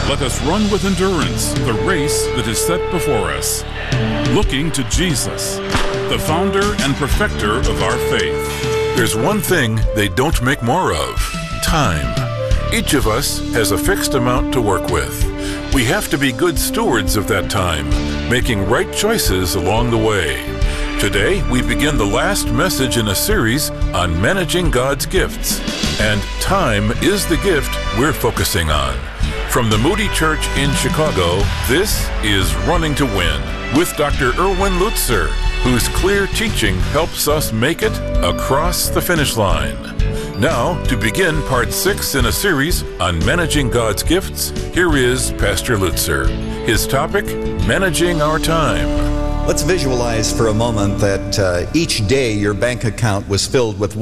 Let us run with endurance the race that is set before us, looking to Jesus, the founder and perfecter of our faith. There's one thing they don't make more of: time. Each of us has a fixed amount to work with. We have to be good stewards of that time, making right choices along the way. Today, we begin the last message in a series on managing God's gifts. And time is the gift we're focusing on. From the Moody Church in Chicago, this is Running to Win with Dr. Erwin Lutzer, whose clear teaching helps us make it across the finish line. Now, to begin part 6 in a series on managing God's gifts, here is Pastor Lutzer. His topic, managing our time. Let's visualize for a moment that each day your bank account was filled with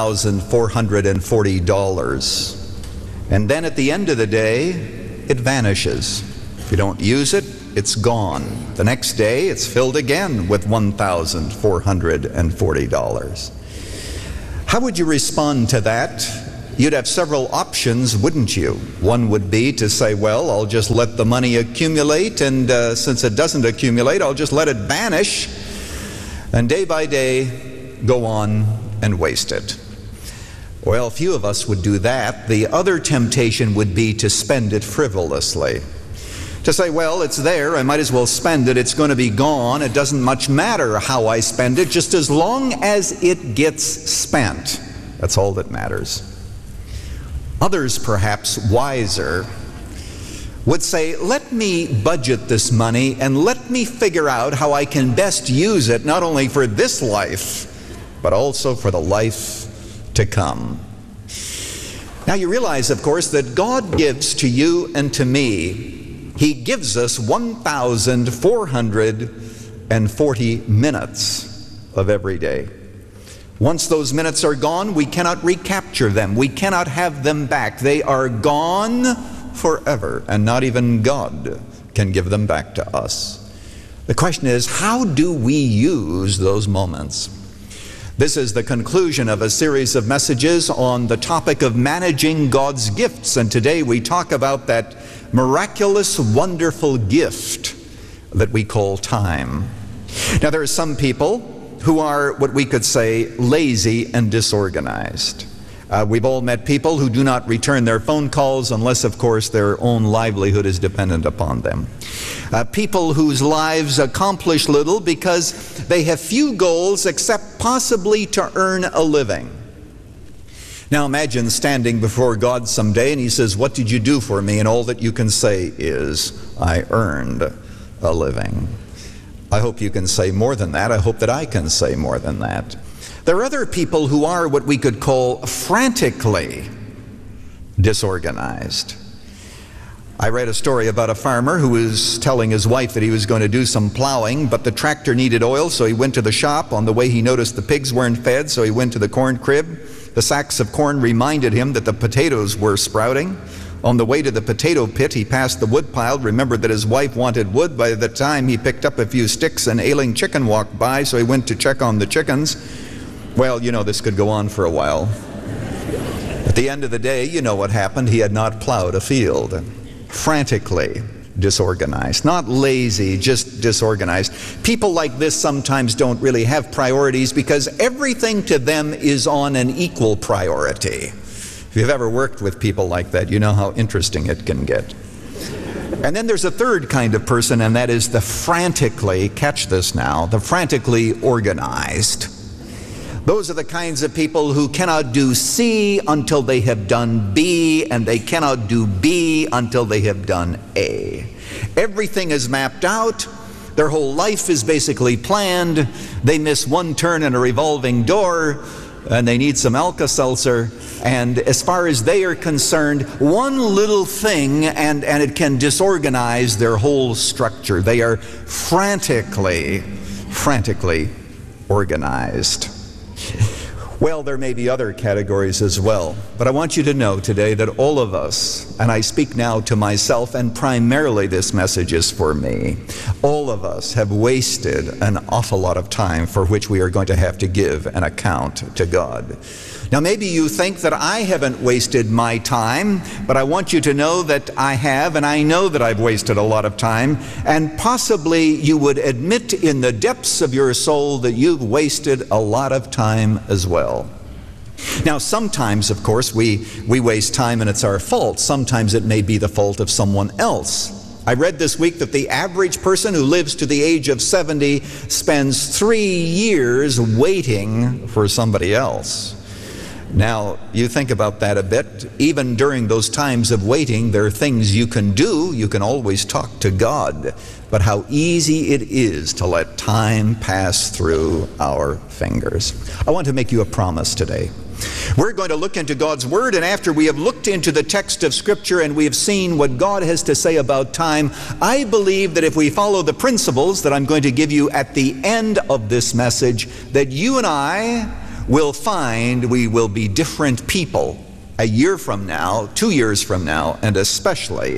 $1,440. And then at the end of the day, it vanishes. If you don't use it, it's gone. The next day, it's filled again with $1,440. How would you respond to that? You'd have several options, wouldn't you? One would be to say, well, I'll just let the money accumulate, and since it doesn't accumulate, I'll just let it vanish, and day by day, go on and waste it. Well, few of us would do that. The other temptation would be to spend it frivolously. To say, well, it's there, I might as well spend it, it's going to be gone, it doesn't much matter how I spend it, just as long as it gets spent. That's all that matters. Others, perhaps wiser, would say, let me budget this money and let me figure out how I can best use it, not only for this life, but also for the life to come. Now you realize, of course, that God gives to you and to me, He gives us 1,440 minutes of every day. Once those minutes are gone, we cannot recapture them. We cannot have them back. They are gone forever, and not even God can give them back to us. The question is, how do we use those moments? This is the conclusion of a series of messages on the topic of managing God's gifts, and today we talk about that miraculous, wonderful gift that we call time. Now, there are some people who are what we could say lazy and disorganized. We've all met people who do not return their phone calls unless, of course, their own livelihood is dependent upon them. People whose lives accomplish little because they have few goals except possibly to earn a living. Now imagine standing before God someday and He says, "What did you do for me?" And all that you can say is, "I earned a living." I hope you can say more than that. I hope that I can say more than that. There are other people who are what we could call frantically disorganized. I read a story about a farmer who was telling his wife that he was going to do some plowing, but the tractor needed oil, so he went to the shop. On the way, he noticed the pigs weren't fed, so he went to the corn crib. The sacks of corn reminded him that the potatoes were sprouting. On the way to the potato pit, he passed the wood pile, remembered that his wife wanted wood. By the time he picked up a few sticks, an ailing chicken walked by, so he went to check on the chickens. Well, you know, this could go on for a while. At the end of the day, you know what happened. He had not plowed a field. Frantically disorganized. Not lazy, just disorganized. People like this sometimes don't really have priorities because everything to them is on an equal priority. If you've ever worked with people like that, you know how interesting it can get. And then there's a third kind of person, and that is the frantically, catch this now, the frantically organized. Those are the kinds of people who cannot do C until they have done B, and they cannot do B until they have done A. Everything is mapped out. Their whole life is basically planned. They miss one turn in a revolving door, and they need some Alka-Seltzer. And as far as they are concerned, one little thing and it can disorganize their whole structure. They are frantically organized. Well, there may be other categories as well, but I want you to know today that all of us and I speak now to myself, and primarily this message is for me. All of us have wasted an awful lot of time for which we are going to have to give an account to God. Now, maybe you think that I haven't wasted my time, but I want you to know that I have, and I know that I've wasted a lot of time, and possibly you would admit in the depths of your soul that you've wasted a lot of time as well. Now, sometimes, of course, we waste time and it's our fault. Sometimes it may be the fault of someone else. I read this week that the average person who lives to the age of 70 spends 3 years waiting for somebody else. Now, you think about that a bit. Even during those times of waiting, there are things you can do. You can always talk to God. But how easy it is to let time pass through our fingers. I want to make you a promise today. We're going to look into God's Word, and after we have looked into the text of Scripture and we have seen what God has to say about time, I believe that if we follow the principles that I'm going to give you at the end of this message, that you and I will find we will be different people a year from now, 2 years from now, and especially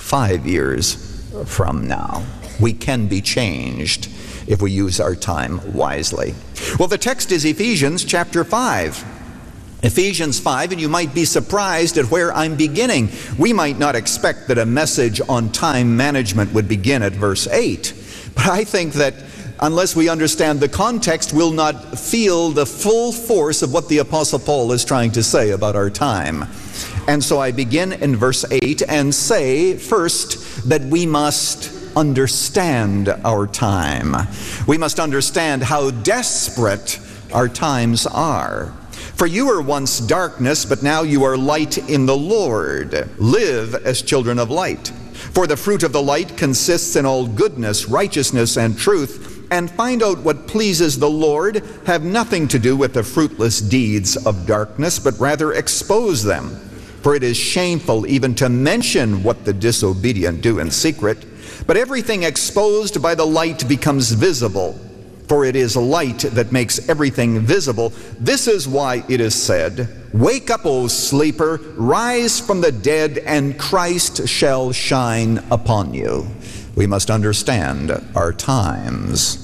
5 years from now. We can be changed if we use our time wisely. Well, the text is Ephesians chapter 5. Ephesians 5, and you might be surprised at where I'm beginning. We might not expect that a message on time management would begin at verse 8, but I think that unless we understand the context, we'll not feel the full force of what the Apostle Paul is trying to say about our time. And so I begin in verse 8 and say first that we must understand our time. We must understand how desperate our times are. For you were once darkness, but now you are light in the Lord. Live as children of light. For the fruit of the light consists in all goodness, righteousness, and truth. And find out what pleases the Lord. Have nothing to do with the fruitless deeds of darkness, but rather expose them. For it is shameful even to mention what the disobedient do in secret. But everything exposed by the light becomes visible. For it is light that makes everything visible. This is why it is said, "Wake up, O sleeper, rise from the dead, and Christ shall shine upon you." We must understand our times.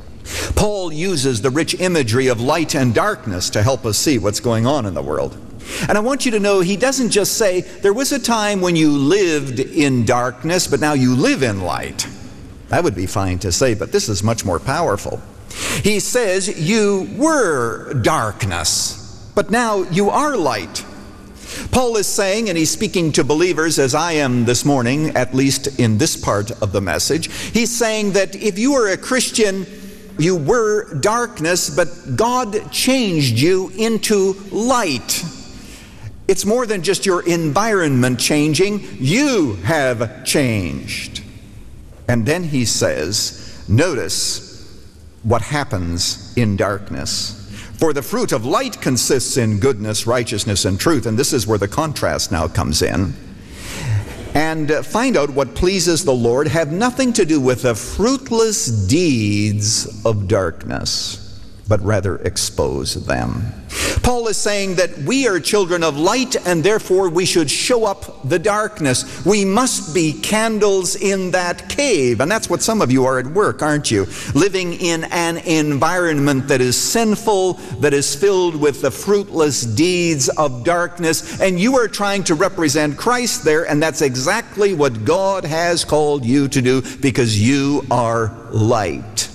Paul uses the rich imagery of light and darkness to help us see what's going on in the world. And I want you to know he doesn't just say, there was a time when you lived in darkness, but now you live in light. That would be fine to say, but this is much more powerful. He says you were darkness, but now you are light. Paul is saying, and he's speaking to believers as I am this morning, at least in this part of the message, he's saying that if you are a Christian, you were darkness, but God changed you into light. It's more than just your environment changing, you have changed. And then he says, notice what happens in darkness. For the fruit of light consists in goodness, righteousness, and truth. And this is where the contrast now comes in. And find out what pleases the Lord. Have nothing to do with the fruitless deeds of darkness, but rather expose them. Paul is saying that we are children of light, and therefore we should show up the darkness. We must be candles in that cave. And that's what some of you are at work, aren't you? Living in an environment that is sinful, that is filled with the fruitless deeds of darkness, and you are trying to represent Christ there, and that's exactly what God has called you to do, because you are light.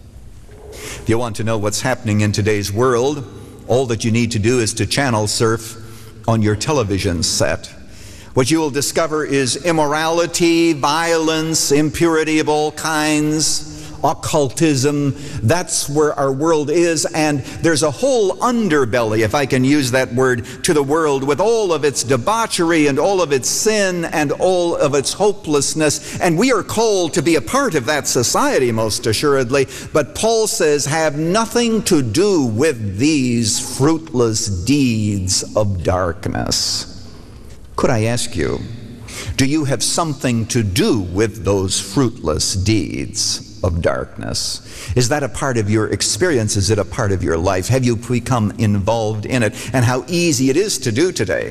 If you want to know what's happening in today's world, all that you need to do is to channel surf on your television set. What you will discover is immorality, violence, impurity of all kinds, occultism. That's where our world is, and there's a whole underbelly, if I can use that word, to the world with all of its debauchery and all of its sin and all of its hopelessness, and we are called to be a part of that society, most assuredly. But Paul says, have nothing to do with these fruitless deeds of darkness. Could I ask you, do you have something to do with those fruitless deeds of darkness? Is that a part of your experience? Is it a part of your life? Have you become involved in it? And how easy it is to do today.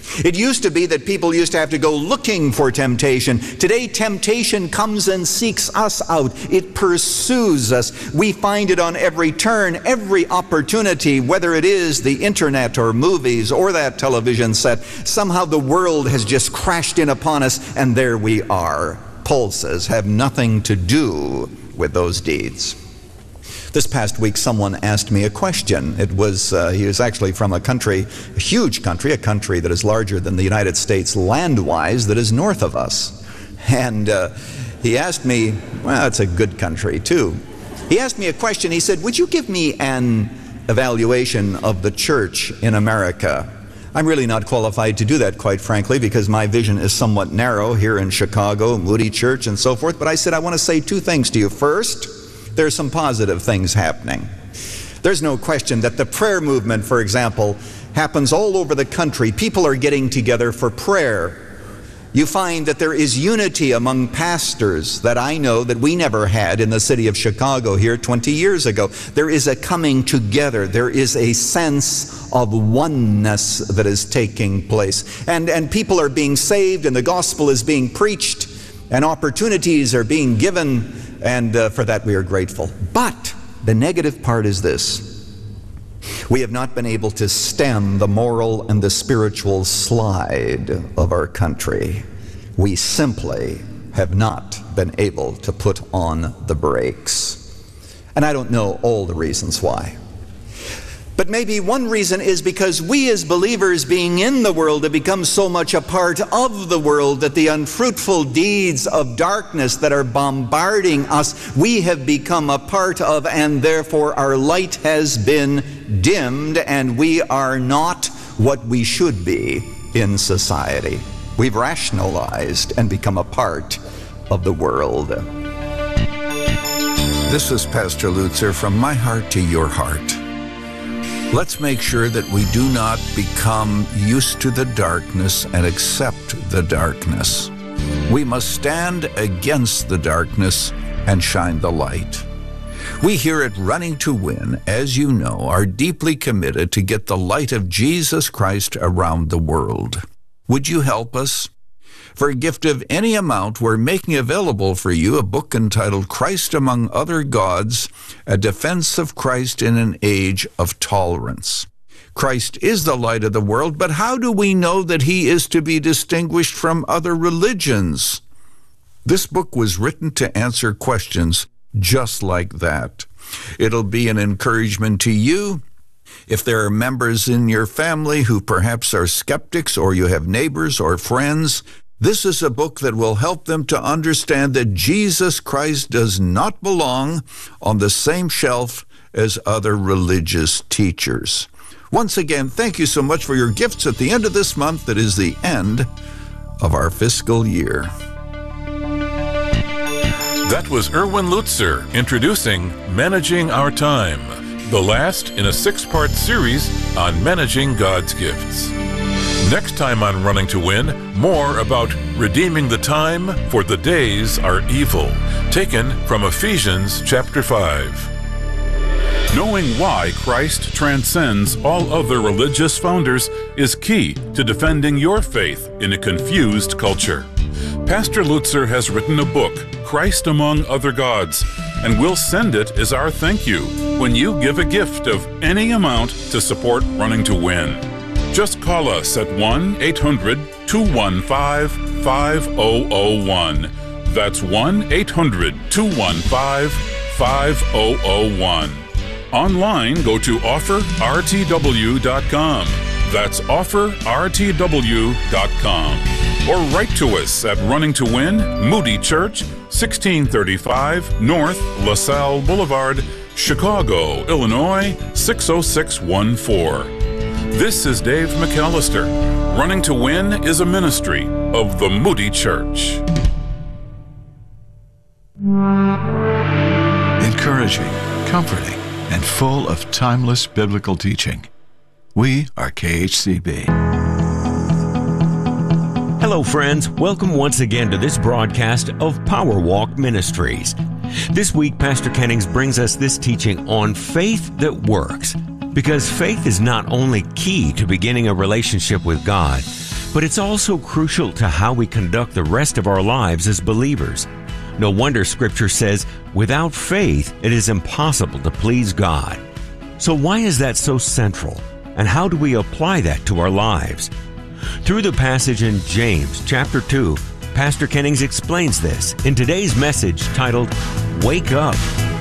It used to be that people used to have to go looking for temptation. Today, temptation comes and seeks us out. It pursues us. We find it on every turn, every opportunity, whether it is the internet or movies or that television set. Somehow the world has just crashed in upon us, and there we are. Pulses have nothing to do with those deeds. This past week, someone asked me a question. He was actually from a country, a huge country, a country that is larger than the United States land-wise, that is north of us. And he asked me, well, it's a good country too. He asked me a question. He said, would you give me an evaluation of the church in America? I'm really not qualified to do that, quite frankly, because my vision is somewhat narrow here in Chicago, Moody Church and so forth. But I said, I want to say two things to you. First, there's some positive things happening. There's no question that the prayer movement, for example, happens all over the country. People are getting together for prayer. You find that there is unity among pastors that I know that we never had in the city of Chicago here 20 years ago. There is a coming together. There is a sense of oneness that is taking place. And people are being saved, and the gospel is being preached, and opportunities are being given. And for that we are grateful. But the negative part is this. We have not been able to stem the moral and the spiritual slide of our country. We simply have not been able to put on the brakes. And I don't know all the reasons why. But maybe one reason is because we as believers, being in the world, have become so much a part of the world that the unfruitful deeds of darkness that are bombarding us, we have become a part of, and therefore our light has been dimmed, and we are not what we should be in society. We've rationalized and become a part of the world. This is Pastor Lutzer from My Heart to Your Heart. Let's make sure that we do not become used to the darkness and accept the darkness. We must stand against the darkness and shine the light. We here at Running to Win, as you know, are deeply committed to get the light of Jesus Christ around the world. Would you help us? For a gift of any amount, we're making available for you a book entitled Christ Among Other Gods, A Defense of Christ in an Age of Tolerance. Christ is the light of the world, but how do we know that he is to be distinguished from other religions? This book was written to answer questions just like that. It'll be an encouragement to you. If there are members in your family who perhaps are skeptics, or you have neighbors or friends, this is a book that will help them to understand that Jesus Christ does not belong on the same shelf as other religious teachers. Once again, thank you so much for your gifts at the end of this month that is the end of our fiscal year. That was Erwin Lutzer introducing Managing Our Time, the last in a 6-part series on managing God's gifts. Next time on Running to Win, more about redeeming the time, for the days are evil, taken from Ephesians chapter 5. Knowing why Christ transcends all other religious founders is key to defending your faith in a confused culture. Pastor Lutzer has written a book, Christ Among Other Gods, and we'll send it as our thank you when you give a gift of any amount to support Running to Win. Just call us at 1-800-215-5001. That's 1-800-215-5001. Online, go to offerrtw.com. That's offerrtw.com. Or write to us at Running to Win, Moody Church, 1635 North LaSalle Boulevard, Chicago, Illinois, 60614. This is Dave McAllister. Running to Win is a ministry of the Moody Church. Encouraging, comforting, and full of timeless biblical teaching. We are KHCB. Hello, friends. Welcome once again to this broadcast of Power Walk Ministries. This week, Pastor Kennings brings us this teaching on faith that works. Because faith is not only key to beginning a relationship with God, but it's also crucial to how we conduct the rest of our lives as believers. No wonder Scripture says, without faith, it is impossible to please God. So why is that so central? And how do we apply that to our lives? Through the passage in James chapter 2, Pastor Kennings explains this in today's message titled, Wake Up.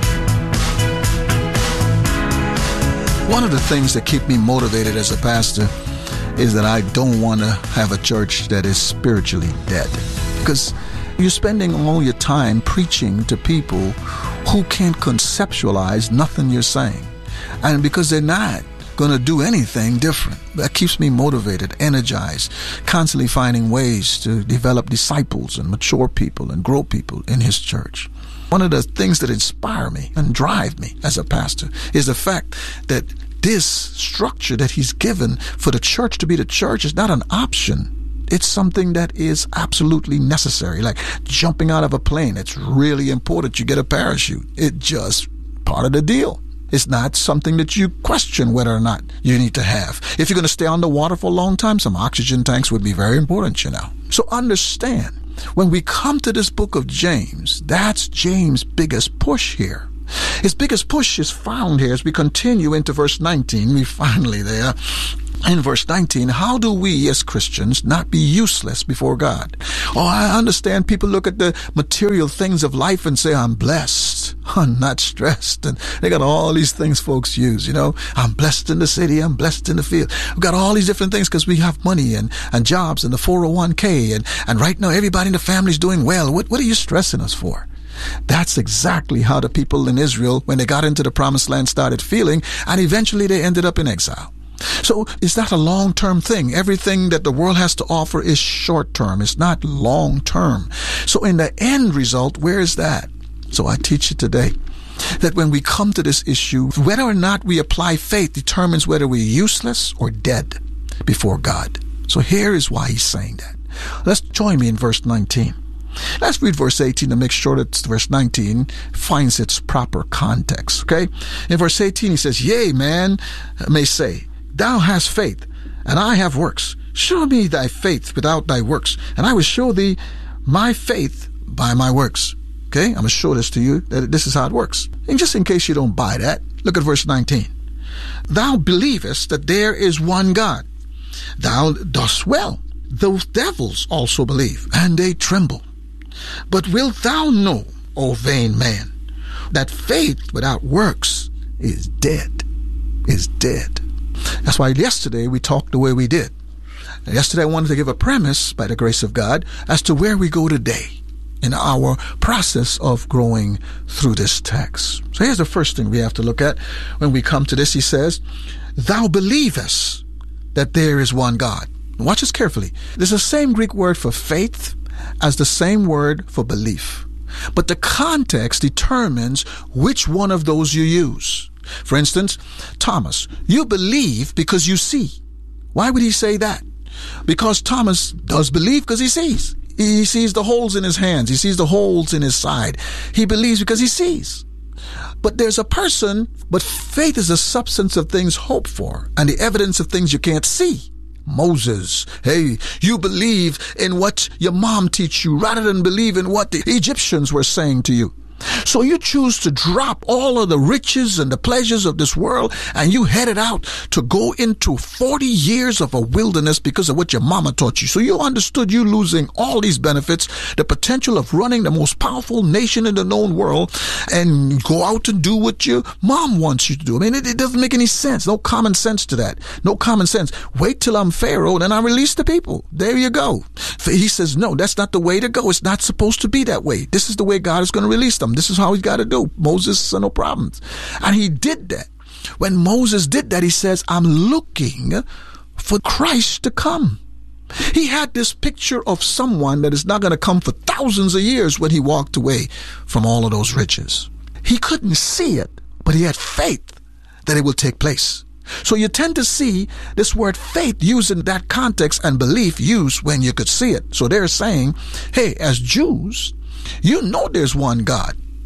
One of the things that keep me motivated as a pastor is that I don't want to have a church that is spiritually dead. Because you're spending all your time preaching to people who can't conceptualize nothing you're saying. And because they're not going to do anything different. That keeps me motivated, energized, constantly finding ways to develop disciples and mature people and grow people in His church. One of the things that inspire me and drive me as a pastor is the fact that this structure that He's given for the church to be the church is not an option. It's something that is absolutely necessary, like jumping out of a plane. It's really important you get a parachute. It's just part of the deal. It's not something that you question whether or not you need to have. If you're going to stay on the water for a long time, some oxygen tanks would be very important, you know. So understand, when we come to this book of James, that's James' biggest push here. His biggest push is found here as we continue into verse 19. We finally there. In verse 19, how do we as Christians not be useless before God? Oh, I understand people look at the material things of life and say, I'm blessed, I'm not stressed. And they got all these things folks use, you know. I'm blessed in the city, I'm blessed in the field. We've got all these different things because we have money and jobs and the 401k. And right now everybody in the family is doing well. What are you stressing us for? That's exactly how the people in Israel, when they got into the promised land, started feeling, and eventually they ended up in exile. So it's not a long-term thing. Everything that the world has to offer is short-term. It's not long-term. So in the end result, where is that? So I teach you today that when we come to this issue, whether or not we apply faith determines whether we're useless or dead before God. So here is why he's saying that. Let's join me in verse 19. Let's read verse 18 to make sure that verse 19 finds its proper context, okay? In verse 18, he says, Yea, man may say, Thou hast faith, and I have works. Show me thy faith without thy works, and I will show thee my faith by my works. Okay, I'm going to show this to you, that this is how it works. And just in case you don't buy that, look at verse 19. Thou believest that there is one God. Thou dost well. Those devils also believe, and they tremble. But wilt thou know, O vain man, that faith without works is dead, is dead. That's why yesterday we talked the way we did. Yesterday I wanted to give a premise, by the grace of God, as to where we go today in our process of growing through this text. So here's the first thing we have to look at when we come to this. He says, Thou believest that there is one God. Watch this carefully. There's the same Greek word for faith as the same word for belief. But the context determines which one of those you use. For instance, Thomas, you believe because you see. Why would he say that? Because Thomas does believe because he sees. He sees the holes in his hands. He sees the holes in his side. He believes because he sees. But there's a person, but faith is the substance of things hoped for and the evidence of things you can't see. Moses, hey, you believe in what your mom teach you rather than believe in what the Egyptians were saying to you. So you choose to drop all of the riches and the pleasures of this world, and you headed out to go into 40 years of a wilderness because of what your mama taught you. So you understood you losing all these benefits, the potential of running the most powerful nation in the known world, and go out and do what your mom wants you to do. I mean, it doesn't make any sense. No common sense to that. No common sense. Wait till I'm Pharaoh, then I release the people. There you go. He says, no, that's not the way to go. It's not supposed to be that way. This is the way God is going to release them. This is how he's got to do. Moses said no problems. And he did that. When Moses did that, he says, I'm looking for Christ to come. He had this picture of someone that is not going to come for thousands of years when he walked away from all of those riches. He couldn't see it, but he had faith that it will take place. So you tend to see this word faith used in that context and belief used when you could see it. So they're saying, hey, as Jews, you know there's one God.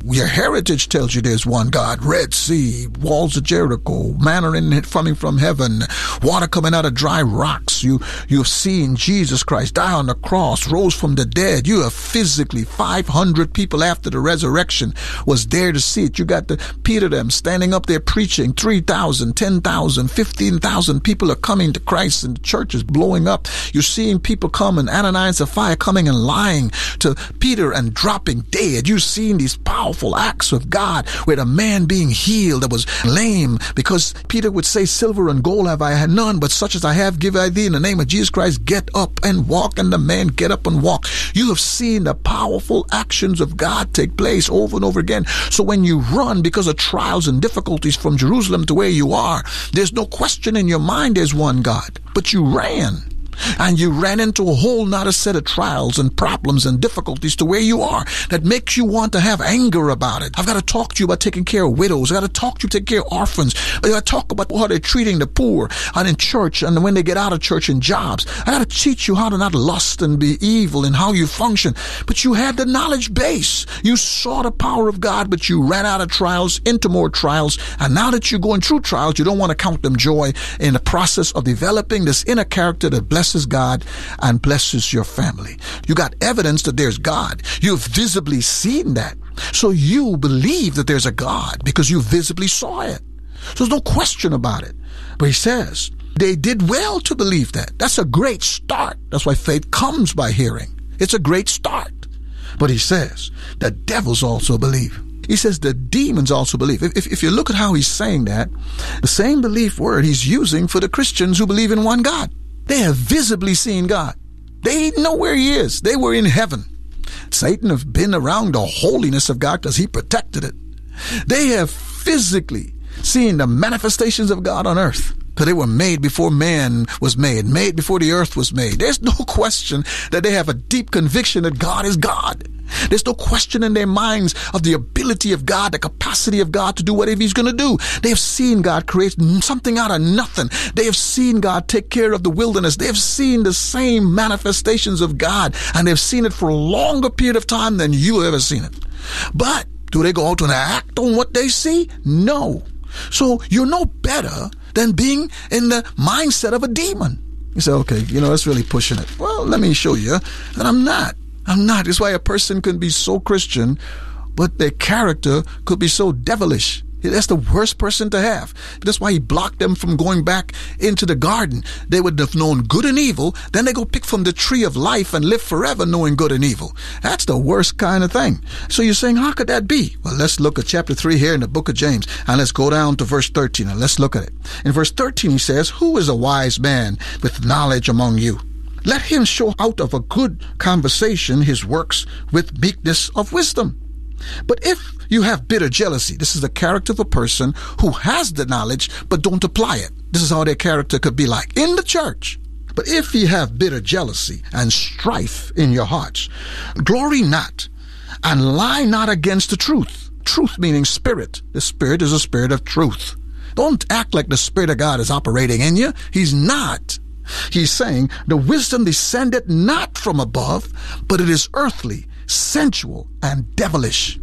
Your heritage tells you there's one God. Red Sea, walls of Jericho, manna coming from heaven, water coming out of dry rocks. You've seen Jesus Christ die on the cross, rose from the dead. You have physically 500 people after the resurrection was there to see it. You got the Peter them standing up there preaching. 3,000, 10,000, 15,000 people are coming to Christ, and the church is blowing up. You're seeing people come, and Ananias and Sapphira coming and lying to Peter and dropping dead. You've seen these powerful acts of God, with a man being healed that was lame, because Peter would say, silver and gold have I had none, but such as I have give I thee. In the name of Jesus Christ, get up and walk. And the man get up and walk. You have seen the powerful actions of God take place over and over again. So when you run because of trials and difficulties from Jerusalem to where you are, there's no question in your mind there's one God, but you ran. And you ran into a whole nother set of trials and problems and difficulties to where you are that makes you want to have anger about it. I've got to talk to you about taking care of widows. I've got to talk to you take care of orphans. I've got to talk about how they're treating the poor and in church and when they get out of church in jobs. I got to teach you how to not lust and be evil and how you function. But you had the knowledge base. You saw the power of God, but you ran out of trials into more trials. And now that you're going through trials, you don't want to count them joy in the process of developing this inner character that blesses God and blesses your family. You got evidence that there's God. You've visibly seen that. So you believe that there's a God because you visibly saw it. So there's no question about it. But he says, they did well to believe that. That's a great start. That's why faith comes by hearing. It's a great start. But he says, the devils also believe. He says the demons also believe. If you look at how he's saying that, the same belief word he's using for the Christians who believe in one God. They have visibly seen God. They know where he is. They were in heaven. Satan have been around the holiness of God because he protected it. They have physically seen the manifestations of God on earth because they were made before man was made before the earth was made. There's no question that they have a deep conviction that God is God. There's no question in their minds of the ability of God, the capacity of God to do whatever he's going to do. They have seen God create something out of nothing. They have seen God take care of the wilderness. They have seen the same manifestations of God, and they've seen it for a longer period of time than you have ever seen it. But do they go out and act on what they see? No. So you're no better than being in the mindset of a demon. You say, okay, that's really pushing it. Well, let me show you that I'm not. That's why a person can be so Christian, but their character could be so devilish. That's the worst person to have. That's why he blocked them from going back into the garden. They would have known good and evil. Then they go pick from the tree of life and live forever knowing good and evil. That's the worst kind of thing. So you're saying, how could that be? Well, let's look at chapter 3 here in the book of James. And let's go down to verse 13 and let's look at it. In verse 13 he says, who is a wise man with knowledge among you? Let him show out of a good conversation his works with meekness of wisdom. But if you have bitter jealousy, this is the character of a person who has the knowledge but don't apply it. This is how their character could be like in the church. But if ye have bitter jealousy and strife in your hearts, glory not and lie not against the truth. Truth meaning spirit. The spirit is a spirit of truth. Don't act like the Spirit of God is operating in you. He's not. He's saying the wisdom descended not from above, but it is earthly, sensual, and devilish.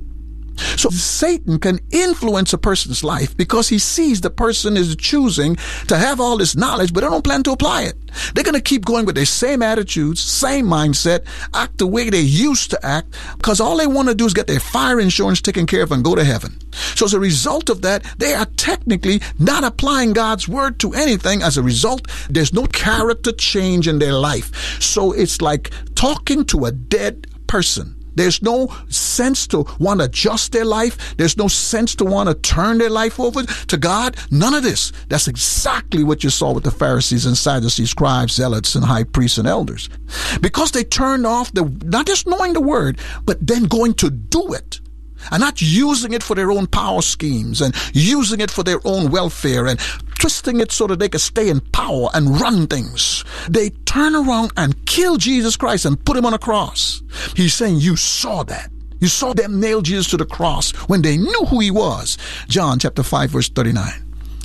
So Satan can influence a person's life because he sees the person is choosing to have all this knowledge, but they don't plan to apply it. They're going to keep going with their same attitudes, same mindset, act the way they used to act, because all they want to do is get their fire insurance taken care of and go to heaven. So as a result of that, they are technically not applying God's word to anything. As a result, there's no character change in their life. So it's like talking to a dead person. There's no sense to want to adjust their life. There's no sense to want to turn their life over to God. None of this. That's exactly what you saw with the Pharisees and Sadducees, scribes, zealots, and high priests and elders. Because they turned off not just knowing the word, but then going to do it. And not using it for their own power schemes and using it for their own welfare and twisting it so that they could stay in power and run things. They turn around and kill Jesus Christ and put him on a cross. He's saying you saw that. You saw them nail Jesus to the cross when they knew who he was. John chapter 5 verse 39.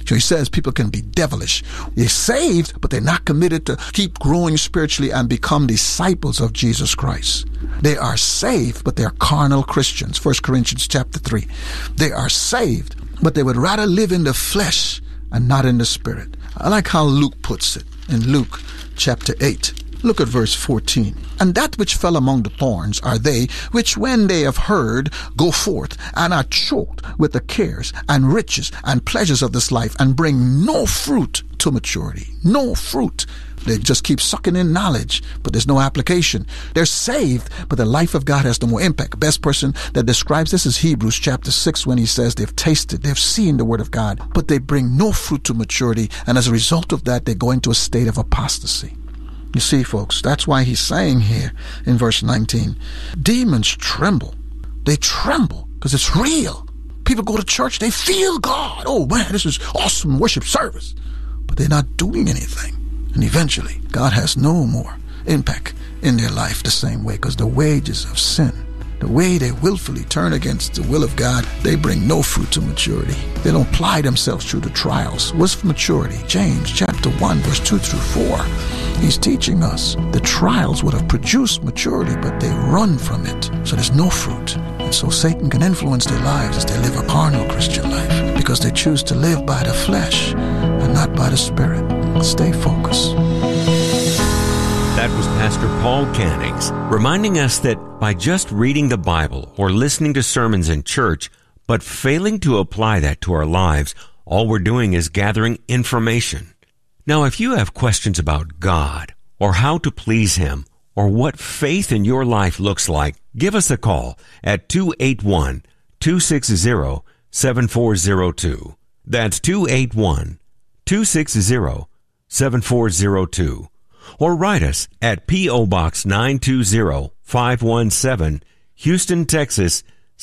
So he says people can be devilish. They're saved, but they're not committed to keep growing spiritually and become disciples of Jesus Christ. They are saved, but they're carnal Christians. 1 Corinthians chapter 3. They are saved, but they would rather live in the flesh and not in the spirit. I like how Luke puts it in Luke chapter 8. Look at verse 14. And that which fell among the thorns are they which, when they have heard, go forth and are choked with the cares and riches and pleasures of this life, and bring no fruit to maturity. No fruit. They just keep sucking in knowledge, but there's no application. They're saved, but the life of God has no more impact. Best person that describes this is Hebrews chapter 6, when he says they've tasted, they've seen the word of God, but they bring no fruit to maturity, and as a result of that, they go into a state of apostasy. You see, folks, that's why he's saying here in verse 19, demons tremble. They tremble because it's real. People go to church, they feel God. Oh man, this is awesome worship service. But they're not doing anything. And eventually, God has no more impact in their life the same way, because the wages of sin, the way they willfully turn against the will of God, they bring no fruit to maturity. They don't apply themselves through the trials. What's maturity? James chapter 1, verse 2 through 4. He's teaching us the trials would have produced maturity, but they run from it. So there's no fruit. And so Satan can influence their lives as they live a carnal Christian life, because they choose to live by the flesh and not by the Spirit. Stay focused. That was Pastor Paul Cannings reminding us that by just reading the Bible or listening to sermons in church, but failing to apply that to our lives, all we're doing is gathering information. Now, if you have questions about God or how to please Him or what faith in your life looks like, give us a call at 281-260-7402. That's 281-260-7402. Or write us at P.O. Box 920-517, Houston, Texas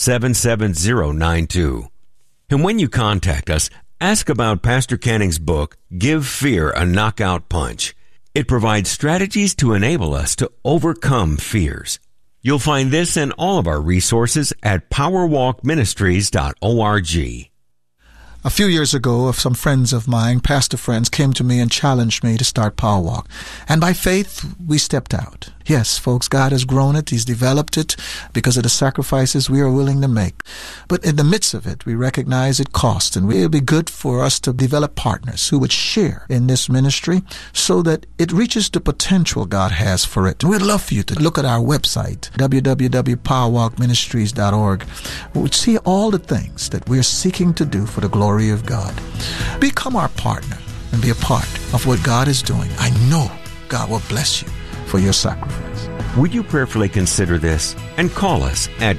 77092. And when you contact us, ask about Pastor Canning's book, Give Fear a Knockout Punch. It provides strategies to enable us to overcome fears. You'll find this and all of our resources at powerwalkministries.org. A few years ago, some friends of mine, pastor friends, came to me and challenged me to start Power Walk. And by faith, we stepped out. Yes, folks, God has grown it. He's developed it because of the sacrifices we are willing to make. But in the midst of it, we recognize it costs, and it would be good for us to develop partners who would share in this ministry so that it reaches the potential God has for it. And we'd love for you to look at our website, www.powerwalkministries.org. We'd see all the things that we're seeking to do for the glory of God. Become our partner and be a part of what God is doing. I know God will bless you for your sacrifice. Would you prayerfully consider this and call us at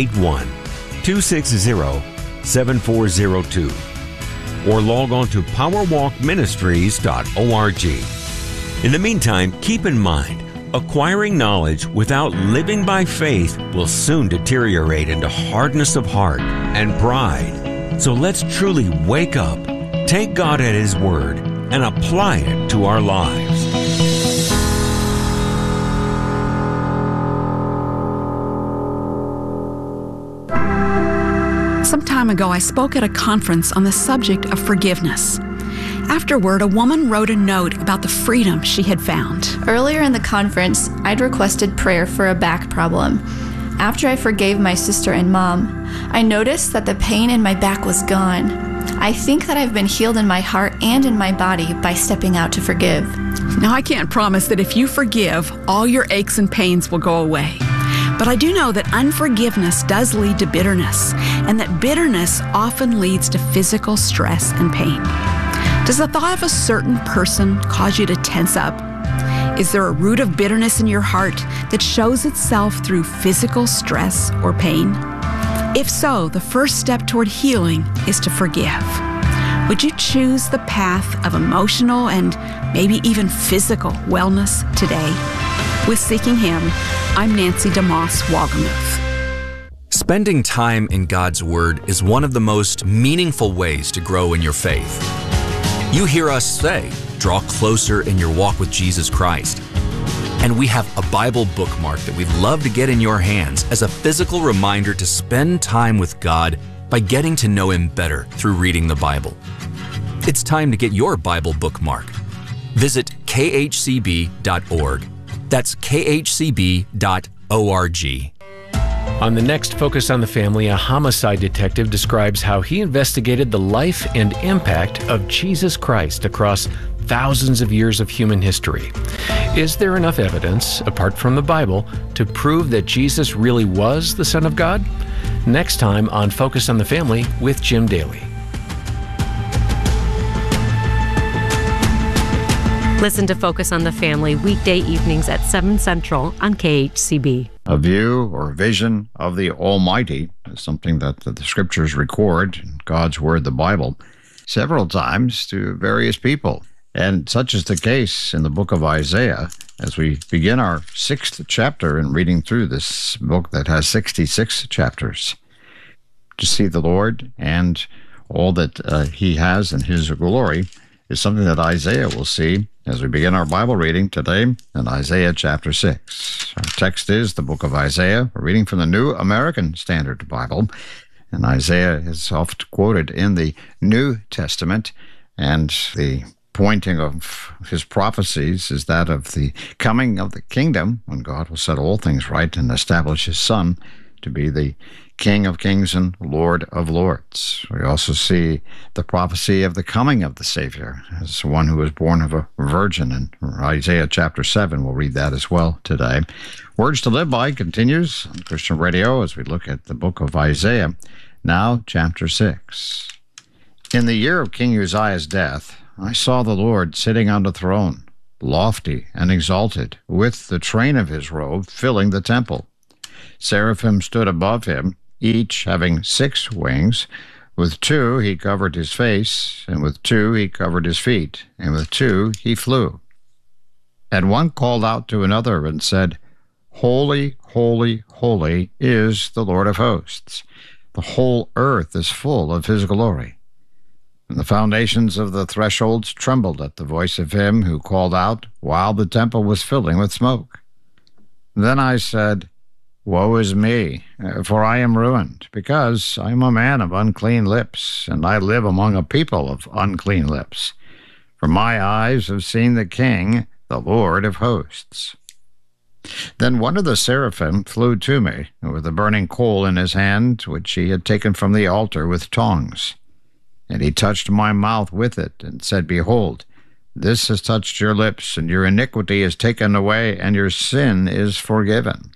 281-260-7402 or log on to powerwalkministries.org. In the meantime, keep in mind, acquiring knowledge without living by faith will soon deteriorate into hardness of heart and pride. So let's truly wake up, take God at His word, and apply it to our lives. Some time ago, I spoke at a conference on the subject of forgiveness. Afterward, a woman wrote a note about the freedom she had found. Earlier in the conference, I'd requested prayer for a back problem. After I forgave my sister and mom, I noticed that the pain in my back was gone. I think that I've been healed in my heart and in my body by stepping out to forgive. Now, I can't promise that if you forgive, all your aches and pains will go away. But I do know that unforgiveness does lead to bitterness, and that bitterness often leads to physical stress and pain. Does the thought of a certain person cause you to tense up? Is there a root of bitterness in your heart that shows itself through physical stress or pain? If so, the first step toward healing is to forgive. Would you choose the path of emotional and maybe even physical wellness today? With Seeking Him, I'm Nancy DeMoss Wagamuth. Spending time in God's Word is one of the most meaningful ways to grow in your faith. You hear us say, draw closer in your walk with Jesus Christ. And we have a Bible bookmark that we'd love to get in your hands as a physical reminder to spend time with God by getting to know Him better through reading the Bible. It's time to get your Bible bookmark. Visit khcb.org. That's khcb.org. On the next Focus on the Family, a homicide detective describes how he investigated the life and impact of Jesus Christ across thousands of years of human history. Is there enough evidence, apart from the Bible, to prove that Jesus really was the Son of God? Next time on Focus on the Family with Jim Daly. Listen to Focus on the Family weekday evenings at 7 Central on KHCB. A view or vision of the Almighty is something that the Scriptures record in God's Word, the Bible, several times to various people. And such is the case in the book of Isaiah as we begin our 6th chapter in reading through this book that has 66 chapters. To see the Lord and all that He has in His glory is something that Isaiah will see as we begin our Bible reading today in Isaiah chapter 6. Our text is the book of Isaiah. We're reading from the New American Standard Bible, and Isaiah is oft quoted in the New Testament, and the pointing of his prophecies is that of the coming of the kingdom, when God will set all things right and establish His Son to be the King of kings and Lord of lords. We also see the prophecy of the coming of the Savior as one who was born of a virgin in Isaiah chapter 7. We'll read that as well today. Words to Live By continues on Christian Radio as we look at the book of Isaiah, now chapter 6. In the year of King Uzziah's death, I saw the Lord sitting on the throne, lofty and exalted, with the train of His robe filling the temple. Seraphim stood above Him, each having 6 wings. With 2 He covered His face, and with 2 He covered His feet, and with 2 He flew. And one called out to another and said, Holy, holy, holy is the Lord of hosts. The whole earth is full of His glory. And the foundations of the thresholds trembled at the voice of Him who called out while the temple was filling with smoke. Then I said, Woe is me, for I am ruined, because I am a man of unclean lips, and I live among a people of unclean lips. For my eyes have seen the King, the Lord of hosts. Then one of the seraphim flew to me, with a burning coal in his hand, which he had taken from the altar with tongs. And he touched my mouth with it, and said, Behold, this has touched your lips, and your iniquity is taken away, and your sin is forgiven.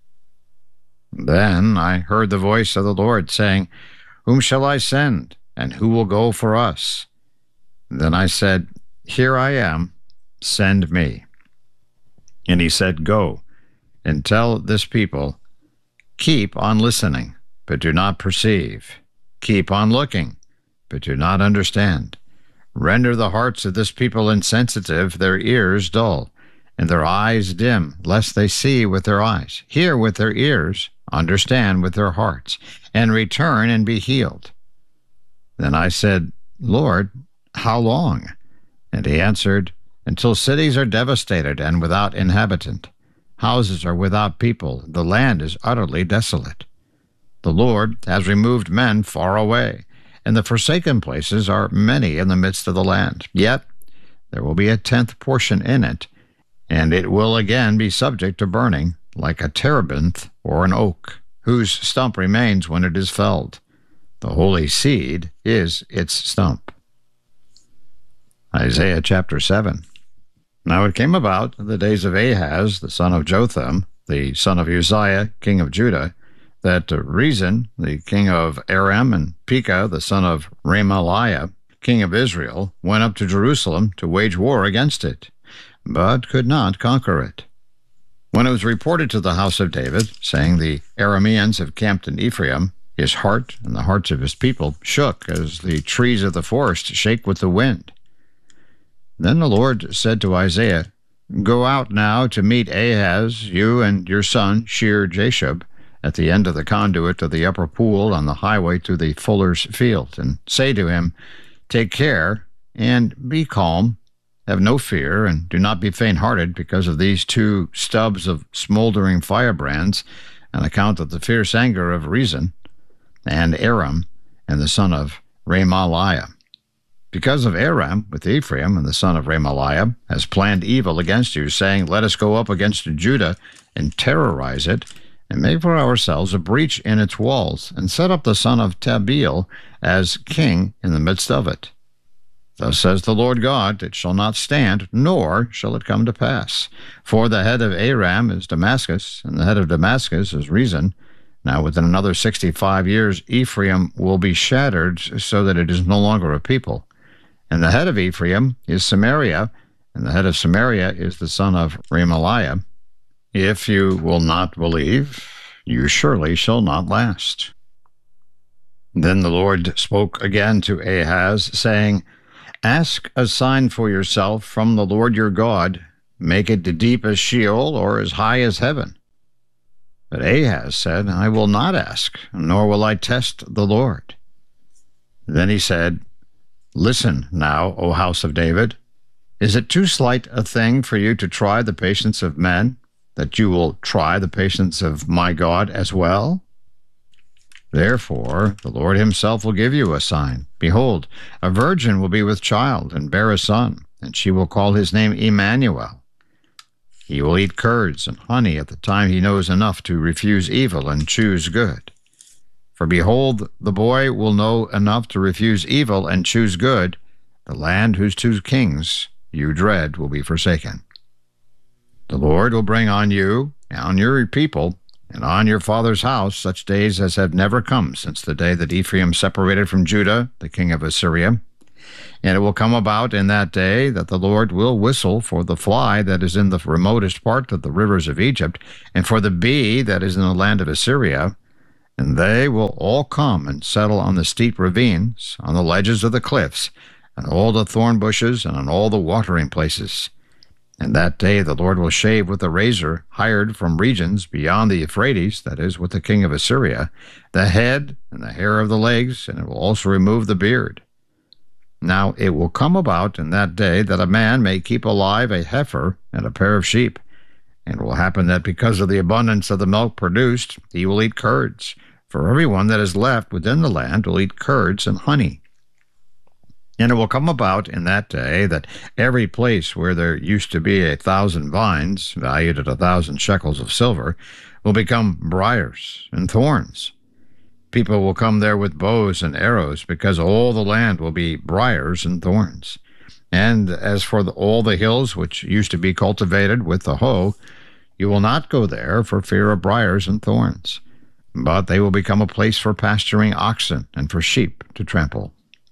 Then I heard the voice of the Lord saying, Whom shall I send, and who will go for us? Then I said, Here I am, send me. And He said, Go, and tell this people, Keep on listening, but do not perceive. Keep on looking, but do not understand. Render the hearts of this people insensitive, their ears dull, and their eyes dim, lest they see with their eyes, hear with their ears, understand with their hearts, and return and be healed. Then I said, Lord, how long? And He answered, Until cities are devastated and without inhabitant, houses are without people, the land is utterly desolate. The Lord has removed men far away, and the forsaken places are many in the midst of the land. Yet there will be a 10th portion in it, and it will again be subject to burning, like a terebinth or an oak, whose stump remains when it is felled. The holy seed is its stump. Isaiah chapter 7. Now it came about in the days of Ahaz, the son of Jotham, the son of Uzziah, king of Judah, that Rezin, the king of Aram, and Pekah, the son of Remaliah, king of Israel, went up to Jerusalem to wage war against it, but could not conquer it. When it was reported to the house of David, saying, The Arameans have camped in Ephraim, his heart and the hearts of his people shook as the trees of the forest shake with the wind. Then the Lord said to Isaiah, Go out now to meet Ahaz, you and your son Shear-Jashub, at the end of the conduit of the upper pool on the highway to the fuller's field, and say to him, Take care, and be calm. Have no fear, and do not be faint-hearted because of these 2 stubs of smoldering firebrands, on account of the fierce anger of Rezin, and Aram, and the son of Remaliah. Because of Aram with Ephraim and the son of Remaliah has planned evil against you, saying, let us go up against Judah and terrorize it, and make for ourselves a breach in its walls, and set up the son of Tabeel as king in the midst of it. Thus says the Lord God, it shall not stand, nor shall it come to pass. For the head of Aram is Damascus, and the head of Damascus is Rezin. Now within another 65 years Ephraim will be shattered, so that it is no longer a people. And the head of Ephraim is Samaria, and the head of Samaria is the son of Remaliah. If you will not believe, you surely shall not last. Then the Lord spoke again to Ahaz, saying, ask a sign for yourself from the Lord your God. Make it deep as Sheol or as high as heaven. But Ahaz said, I will not ask, nor will I test the Lord. Then he said, listen now, O house of David. Is it too slight a thing for you to try the patience of men, that you will try the patience of my God as well? Therefore, the Lord himself will give you a sign. Behold, a virgin will be with child and bear a son, and she will call his name Emmanuel. He will eat curds and honey at the time he knows enough to refuse evil and choose good. For behold, the boy will know enough to refuse evil and choose good. The land whose two kings you dread will be forsaken. The Lord will bring on you, on your people, and on your father's house such days as have never come since the day that Ephraim separated from Judah, the king of Assyria. And it will come about in that day that the Lord will whistle for the fly that is in the remotest part of the rivers of Egypt, and for the bee that is in the land of Assyria. And they will all come and settle on the steep ravines, on the ledges of the cliffs, and all the thorn bushes, and on all the watering places. And that day the Lord will shave with a razor hired from regions beyond the Euphrates, that is, with the king of Assyria, the head and the hair of the legs, and it will also remove the beard. Now it will come about in that day that a man may keep alive a heifer and a pair of sheep. And it will happen that because of the abundance of the milk produced, he will eat curds. For everyone that is left within the land will eat curds and honey. And it will come about in that day that every place where there used to be 1,000 vines, valued at 1,000 shekels of silver, will become briars and thorns. People will come there with bows and arrows, because all the land will be briars and thorns. And as for all the hills which used to be cultivated with the hoe, you will not go there for fear of briars and thorns, but they will become a place for pasturing oxen and for sheep to trample.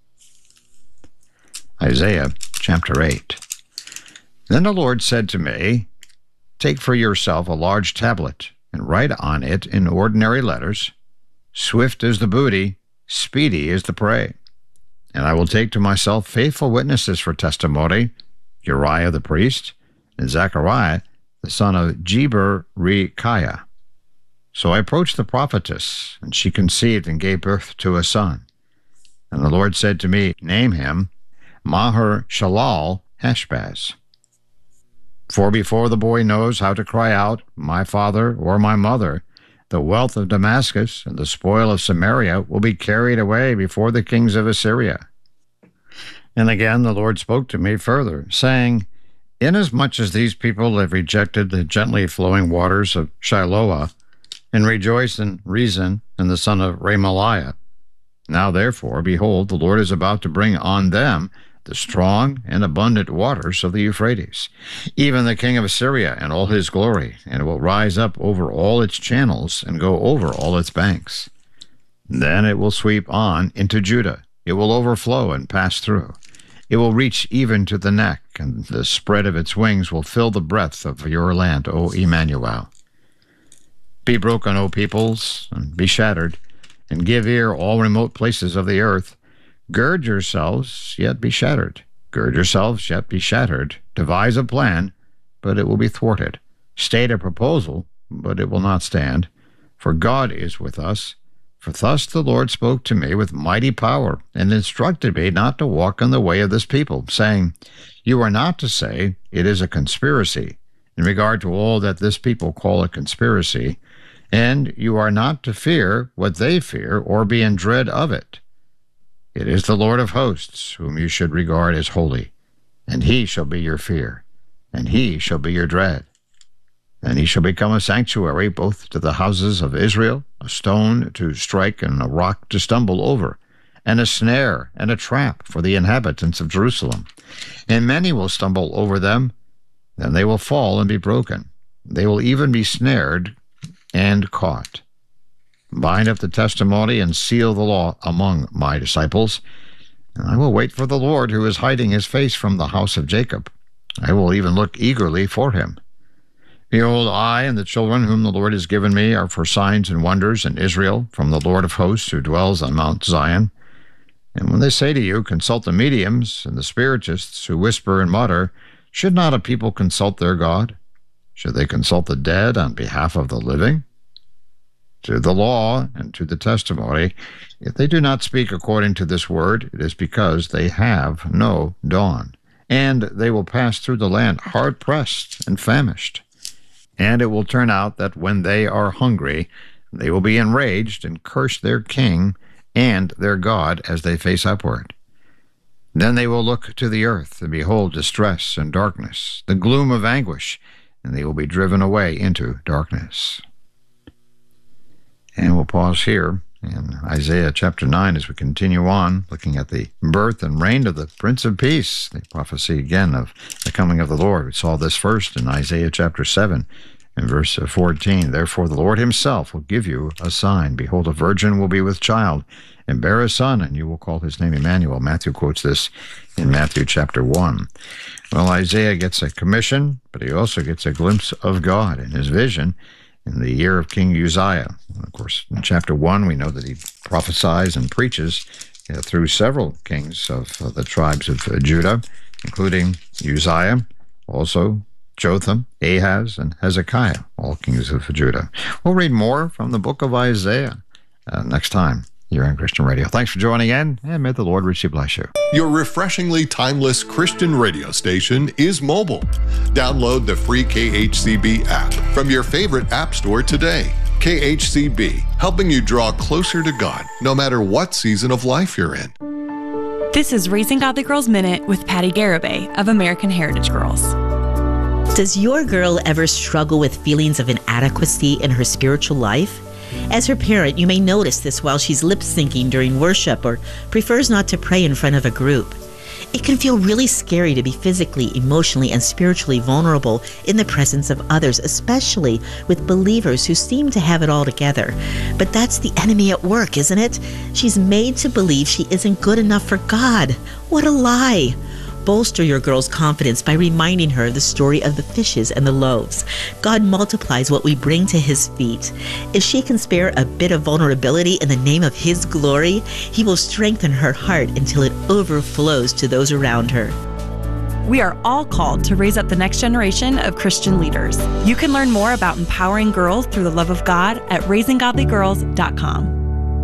Isaiah chapter 8. Then the Lord said to me, take for yourself a large tablet, and write on it in ordinary letters, swift is the booty, speedy is the prey. And I will take to myself faithful witnesses for testimony, Uriah the priest, and Zechariah the son of Jeberechiah. So I approached the prophetess, and she conceived and gave birth to a son. And the Lord said to me, name him Maher-Shalal-Hashbaz. For before the boy knows how to cry out, my father or my mother, the wealth of Damascus and the spoil of Samaria will be carried away before the kings of Assyria. And again the Lord spoke to me further, saying, inasmuch as these people have rejected the gently flowing waters of Shiloah, and rejoiced in Rezin and the son of Remaliah, now therefore, behold, the Lord is about to bring on them the strong and abundant waters of the Euphrates, even the king of Assyria and all his glory, and it will rise up over all its channels and go over all its banks. Then it will sweep on into Judah. It will overflow and pass through. It will reach even to the neck, and the spread of its wings will fill the breadth of your land, O Emmanuel. Be broken, O peoples, and be shattered, and give ear, all remote places of the earth. Gird yourselves, yet be shattered. Gird yourselves, yet be shattered. Devise a plan, but it will be thwarted. State a proposal, but it will not stand. For God is with us. For thus the Lord spoke to me with mighty power, and instructed me not to walk in the way of this people, saying, you are not to say, it is a conspiracy, in regard to all that this people call a conspiracy, and you are not to fear what they fear, or be in dread of it. It is the Lord of hosts, whom you should regard as holy, and he shall be your fear, and he shall be your dread. And he shall become a sanctuary both to the houses of Israel, a stone to strike and a rock to stumble over, and a snare and a trap for the inhabitants of Jerusalem. And many will stumble over them, then they will fall and be broken. They will even be snared and caught. Bind up the testimony and seal the law among my disciples. And I will wait for the Lord, who is hiding his face from the house of Jacob. I will even look eagerly for him. Behold, I and the children whom the Lord has given me are for signs and wonders in Israel from the Lord of hosts who dwells on Mount Zion. And when they say to you, consult the mediums and the spiritists who whisper and mutter, should not a people consult their God? Should they consult the dead on behalf of the living? To the law and to the testimony, if they do not speak according to this word, it is because they have no dawn. And they will pass through the land hard-pressed and famished. And it will turn out that when they are hungry, they will be enraged and curse their king and their God as they face upward. Then they will look to the earth and behold distress and darkness, the gloom of anguish, and they will be driven away into darkness. And we'll pause here in Isaiah chapter 9 as we continue on, looking at the birth and reign of the Prince of Peace, the prophecy again of the coming of the Lord. We saw this first in Isaiah chapter 7 and verse 14. Therefore the Lord himself will give you a sign. Behold, a virgin will be with child and bear a son, and you will call his name Emmanuel. Matthew quotes this in Matthew chapter 1. Well, Isaiah gets a commission, but he also gets a glimpse of God in his vision in the year of King Uzziah. Of course, in chapter 1, we know that he prophesies and preaches through several kings of the tribes of Judah, including Uzziah, also Jotham, Ahaz, and Hezekiah, all kings of Judah. We'll read more from the book of Isaiah next time here on Christian Radio. Thanks for joining in, and may the Lord richly bless you. Your refreshingly timeless Christian radio station is mobile. Download the free KHCB app from your favorite app store today. KHCB, helping you draw closer to God, no matter what season of life you're in. This is Raising Godly Girls Minute with Patty Garibay of American Heritage Girls. Does your girl ever struggle with feelings of inadequacy in her spiritual life? As her parent, you may notice this while she's lip-syncing during worship or prefers not to pray in front of a group. It can feel really scary to be physically, emotionally, and spiritually vulnerable in the presence of others, especially with believers who seem to have it all together. But that's the enemy at work, isn't it? She's made to believe she isn't good enough for God. What a lie! Bolster your girl's confidence by reminding her of the story of the fishes and the loaves. God multiplies what we bring to his feet. If she can spare a bit of vulnerability in the name of his glory, he will strengthen her heart until it overflows to those around her. We are all called to raise up the next generation of Christian leaders. You can learn more about empowering girls through the love of God at raisinggodlygirls.com.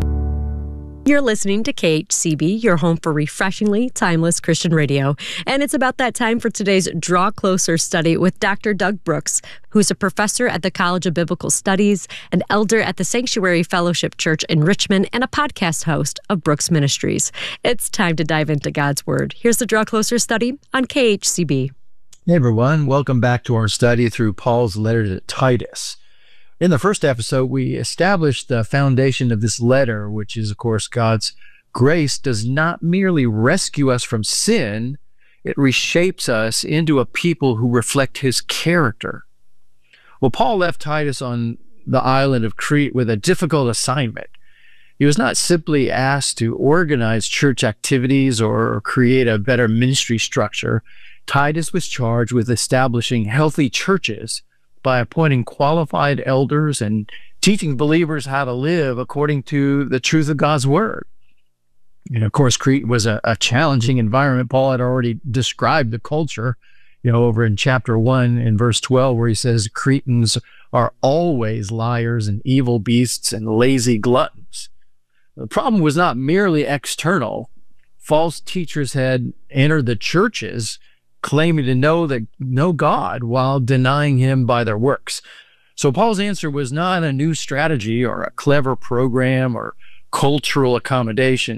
You're listening to KHCB, your home for refreshingly timeless Christian radio. And it's about that time for today's Draw Closer study with Dr. Doug Brooks, who's a professor at the College of Biblical Studies, an elder at the Sanctuary Fellowship Church in Richmond, and a podcast host of Brooks Ministries. It's time to dive into God's Word. Here's the Draw Closer study on KHCB. Hey, everyone. Welcome back to our study through Paul's letter to Titus. In the first episode, we established the foundation of this letter, which is, of course, God's grace does not merely rescue us from sin, it reshapes us into a people who reflect his character. Well, Paul left Titus on the island of Crete with a difficult assignment. He was not simply asked to organize church activities or create a better ministry structure. Titus was charged with establishing healthy churches by appointing qualified elders and teaching believers how to live according to the truth of God's word. And of course, Crete was a challenging environment. Paul had already described the culture, over in chapter 1 in verse 12, where he says, Cretans are always liars and evil beasts and lazy gluttons. The problem was not merely external. False teachers had entered the churches claiming to know God while denying him by their works. So Paul's answer was not a new strategy or a clever program or cultural accommodation.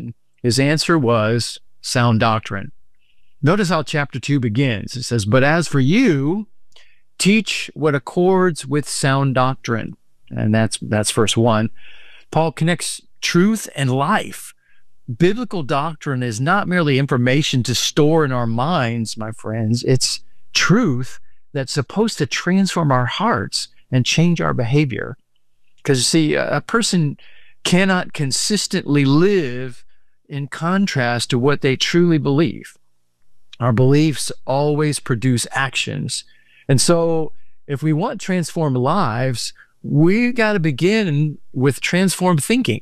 His answer was sound doctrine. Notice how chapter 2 begins. It says, "But as for you, teach what accords with sound doctrine." And that's verse 1. Paul connects truth and life. Biblical doctrine is not merely information to store in our minds, my friends. It's truth that's supposed to transform our hearts and change our behavior. Because you see, a person cannot consistently live in contrast to what they truly believe. Our beliefs always produce actions. And so if we want transformed lives, we got to begin with transformed thinking.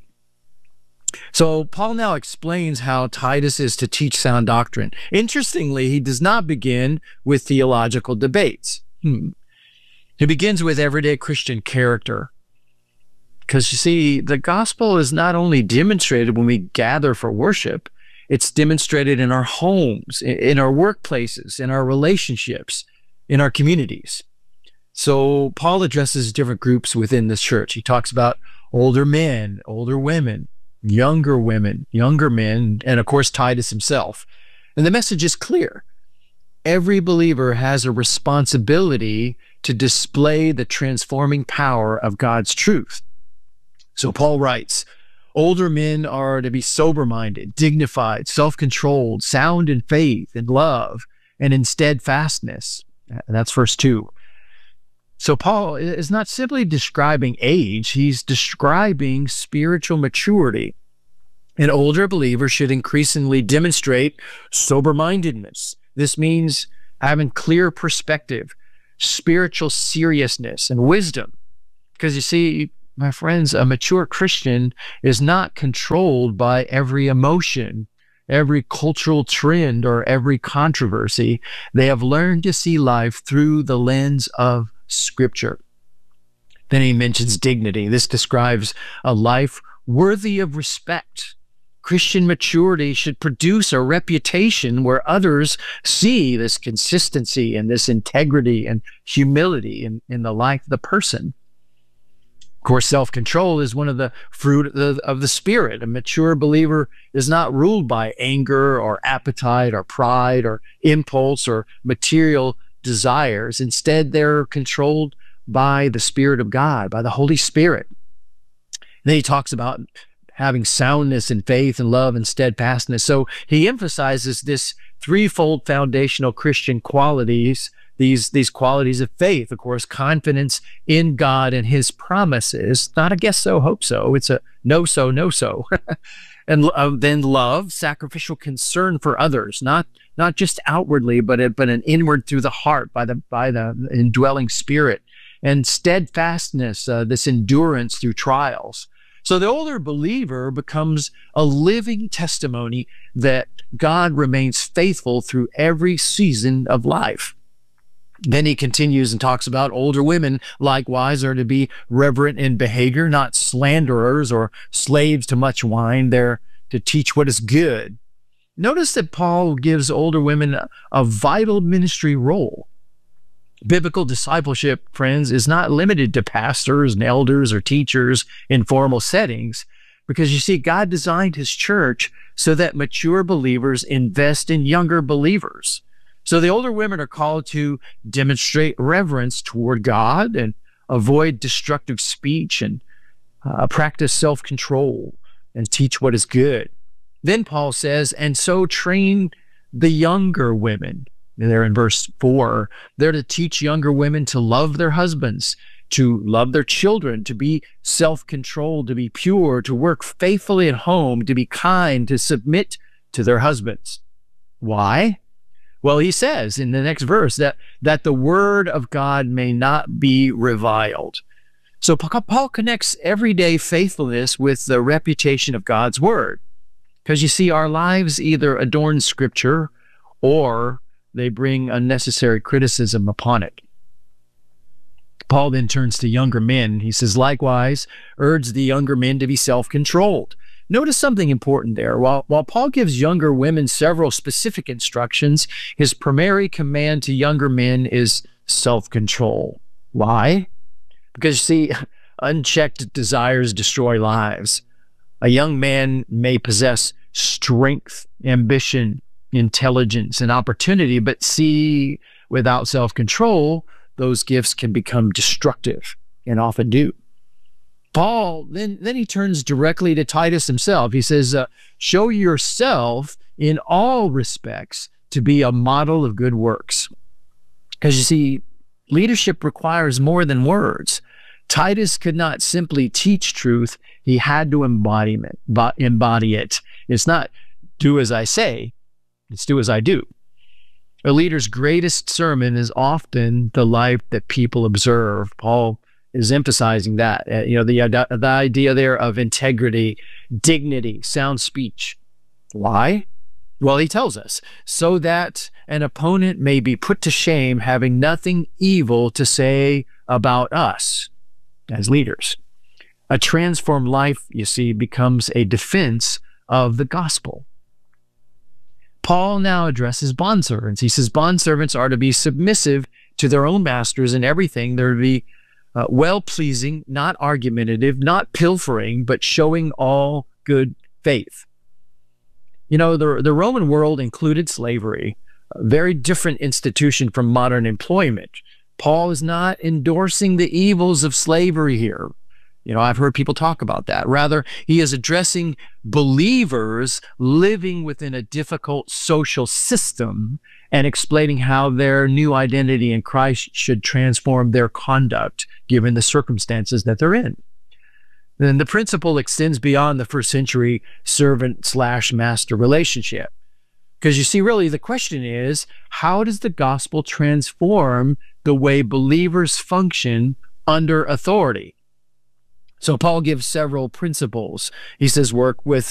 So Paul now explains how Titus is to teach sound doctrine. Interestingly, he does not begin with theological debates. He begins with everyday Christian character. Because you see, the gospel is not only demonstrated when we gather for worship, it's demonstrated in our homes, in our workplaces, in our relationships, in our communities. So Paul addresses different groups within this church. He talks about older men, older women, younger men, and of course Titus himself. And the message is clear. Every believer has a responsibility to display the transforming power of God's truth. So Paul writes, older men are to be sober-minded, dignified, self-controlled, sound in faith, in love, and in steadfastness. And that's verse 2. So Paul is not simply describing age, he's describing spiritual maturity. An older believer should increasingly demonstrate sober-mindedness. This means having clear perspective, spiritual seriousness, and wisdom. Because you see, my friends, a mature Christian is not controlled by every emotion, every cultural trend, or every controversy. They have learned to see life through the lens of Scripture. Then he mentions dignity. This describes a life worthy of respect. Christian maturity should produce a reputation where others see this consistency and this integrity and humility in the life of the person. Of course, self-control is one of the fruit of the Spirit. A mature believer is not ruled by anger or appetite or pride or impulse or material desires. Instead, they're controlled by the Spirit of God, by the Holy Spirit. Then he talks about having soundness in faith and love and steadfastness. So he emphasizes this threefold foundational Christian qualities, these qualities of faith, of course, confidence in God and his promises, not a guess so, hope so. It's a no so. And then love, sacrificial concern for others, not just outwardly, but an inward through the heart by the indwelling Spirit. And steadfastness, this endurance through trials. So the older believer becomes a living testimony that God remains faithful through every season of life. Then he continues and talks about older women likewise are to be reverent in behavior, not slanderers or slaves to much wine. They're to teach what is good. Notice that Paul gives older women a vital ministry role. Biblical discipleship, friends, is not limited to pastors and elders or teachers in formal settings, because you see, God designed his church so that mature believers invest in younger believers. So the older women are called to demonstrate reverence toward God and avoid destructive speech and practice self-control and teach what is good. Then Paul says, and so train the younger women. There in verse 4, they're to teach younger women to love their husbands, to love their children, to be self-controlled, to be pure, to work faithfully at home, to be kind, to submit to their husbands. Why? Well, he says in the next verse that the word of God may not be reviled. So Paul connects everyday faithfulness with the reputation of God's word. Because you see, our lives either adorn Scripture or they bring unnecessary criticism upon it. Paul then turns to younger men. He says, likewise, urge the younger men to be self-controlled. Notice something important there. While Paul gives younger women several specific instructions, his primary command to younger men is self-control. Why? Because, you see, unchecked desires destroy lives. A young man may possess strength, ambition, intelligence, and opportunity. But see, without self-control, those gifts can become destructive and often do. Paul, then he turns directly to Titus himself. He says, show yourself in all respects to be a model of good works. Because you see, leadership requires more than words. Titus could not simply teach truth. He had to embody it. It's not do as I say, it's do as I do. A leader's greatest sermon is often the life that people observe. Paul is emphasizing that, the idea there of integrity, dignity, sound speech. Why? Well, he tells us, so that an opponent may be put to shame, having nothing evil to say about us as leaders. A transformed life, you see, becomes a defense of the gospel. Paul now addresses bondservants. He says bondservants are to be submissive to their own masters in everything. They're to be well-pleasing, not argumentative, not pilfering, but showing all good faith. The Roman world included slavery, a very different institution from modern employment. Paul is not endorsing the evils of slavery here. I've heard people talk about that. Rather, he is addressing believers living within a difficult social system and explaining how their new identity in Christ should transform their conduct given the circumstances that they're in. Then the principle extends beyond the first century servant/master relationship. Because you see, really, the question is, how does the gospel transform the way believers function under authority? So Paul gives several principles. He says, work with